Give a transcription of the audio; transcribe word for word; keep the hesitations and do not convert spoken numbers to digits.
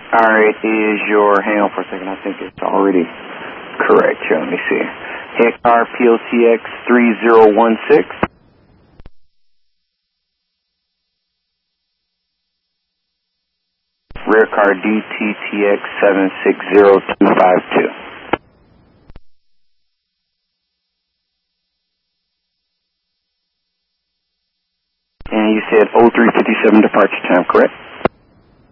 Alright, is your, hang on for a second, I think it's already correct here, let me see. Head car P O T X three zero one six. Rear car D T T X seven six zero two five two. And you said oh three fifty-seven departure time, correct?